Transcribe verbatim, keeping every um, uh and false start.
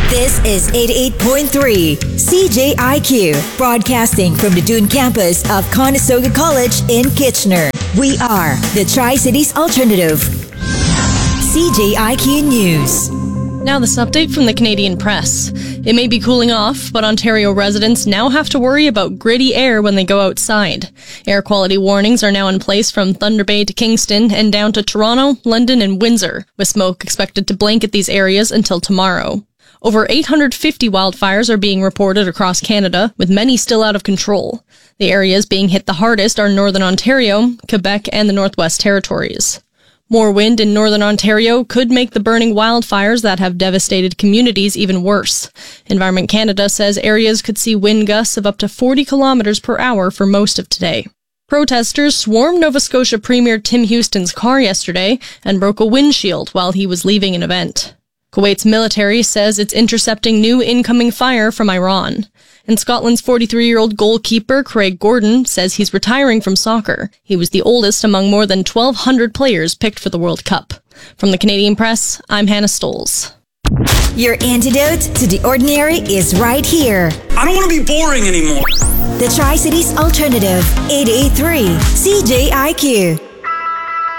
This is eighty-eight point three C J I Q, broadcasting from the Dune campus of Conestoga College in Kitchener. We are the Tri-Cities Alternative. C J I Q News. Now this update from the Canadian Press. It may be cooling off, but Ontario residents now have to worry about gritty air when they go outside. Air quality warnings are now in place from Thunder Bay to Kingston and down to Toronto, London, and Windsor, with smoke expected to blanket these areas until tomorrow. Over eight hundred fifty wildfires are being reported across Canada, with many still out of control. The areas being hit the hardest are Northern Ontario, Quebec, and the Northwest Territories. More wind in Northern Ontario could make the burning wildfires that have devastated communities even worse. Environment Canada says areas could see wind gusts of up to forty kilometers per hour for most of today. Protesters swarmed Nova Scotia Premier Tim Houston's car yesterday and broke a windshield while he was leaving an event. Kuwait's military says it's intercepting new incoming fire from Iran. And Scotland's forty-three-year-old goalkeeper Craig Gordon says he's retiring from soccer. He was the oldest among more than twelve hundred players picked for the World Cup. From the Canadian Press, I'm Hannah Stoles. Your antidote to the ordinary is right here. I don't want to be boring anymore. The Tri-Cities Alternative, eighty-eight point three C J I Q.